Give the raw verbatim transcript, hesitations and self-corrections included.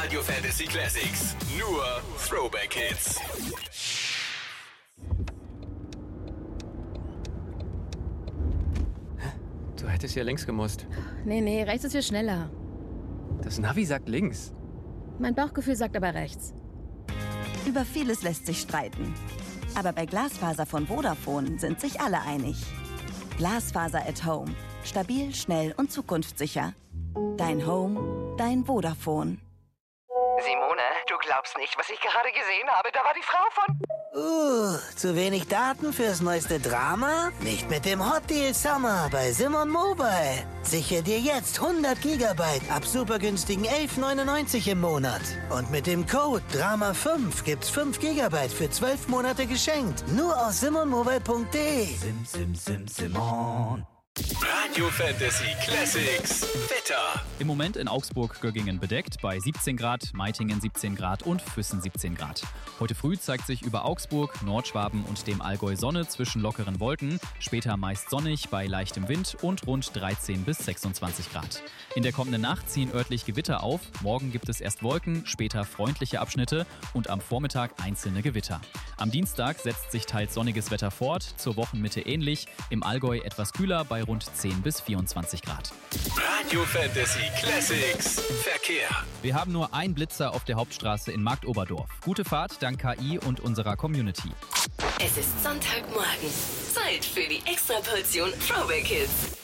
Radio Fantasy Classics. Nur Throwback Hits. Du hättest hier links gemusst. Nee, nee, rechts ist viel schneller. Das Navi sagt links. Mein Bauchgefühl sagt aber rechts. Über vieles lässt sich streiten. Aber bei Glasfaser von Vodafone sind sich alle einig. Glasfaser at Home. Stabil, schnell und zukunftssicher. Dein Home, dein Vodafone. Simone, du glaubst nicht, was ich gerade gesehen habe. Da war die Frau von... Uh, zu wenig Daten fürs neueste Drama? Nicht mit dem Hot Deal Summer bei Simon Mobile. Sichere dir jetzt hundert Gigabyte ab super günstigen elf neunundneunzig im Monat. Und mit dem Code Drama fünf gibt's fünf Gigabyte für zwölf Monate geschenkt. Nur aus simonmobile punkt de. Sim, sim, sim, Simon. Radio Fantasy Classics. Wetter. Im Moment in Augsburg Göggingen bedeckt bei siebzehn Grad, Meitingen siebzehn Grad und Füssen siebzehn Grad. Heute früh zeigt sich über Augsburg, Nordschwaben und dem Allgäu Sonne zwischen lockeren Wolken, später meist sonnig bei leichtem Wind und rund dreizehn bis sechsundzwanzig Grad. In der kommenden Nacht ziehen örtlich Gewitter auf, morgen gibt es erst Wolken, später freundliche Abschnitte und am Vormittag einzelne Gewitter. Am Dienstag setzt sich teils sonniges Wetter fort, zur Wochenmitte ähnlich, im Allgäu etwas kühler bei rund zehn bis vierundzwanzig Grad. Radio Fantasy Classics. Verkehr. Wir haben nur einen Blitzer auf der Hauptstraße in Marktoberdorf. Gute Fahrt dank K I und unserer Community. Es ist Sonntagmorgen. Zeit für die Extraportion Throwback Hits.